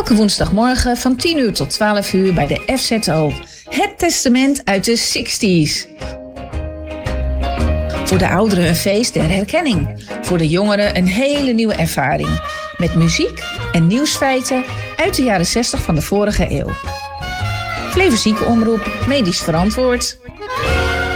Elke woensdagmorgen van 10 uur tot 12 uur bij de FZO. Het testament uit de 60s. Voor de ouderen een feest der herkenning. Voor de jongeren een hele nieuwe ervaring. Met muziek en nieuwsfeiten uit de jaren 60 van de vorige eeuw. Flevo Ziekenomroep, medisch verantwoord.